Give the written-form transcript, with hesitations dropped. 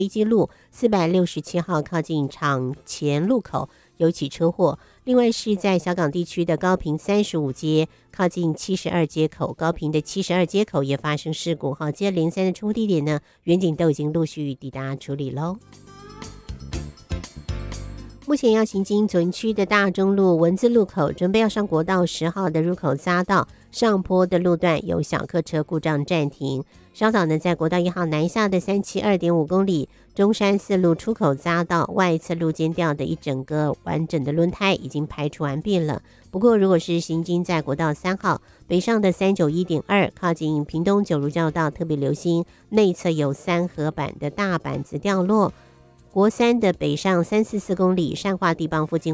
飞机路467号靠近厂前路口有起车祸。另外是在小港地区的高屏35街靠近72街口，高屏的72街口也发生事故。好，接连三的出地点呢，远警都已经陆续抵达处理喽。目前要行经左营区的大中路文字路口，准备要上国道10号的入口匝道上坡的路段有小客车故障暂停。稍早呢，在国道1号南下的372.5公里中山4路出口匝道外侧路肩吊的一整个完整的轮胎已经排除完毕了。不过如果是行经在国道3号北上的391.2靠近屏东九如交道，特别留心内侧有3合板的大板子掉落。国3的北上344公里善化地磅附近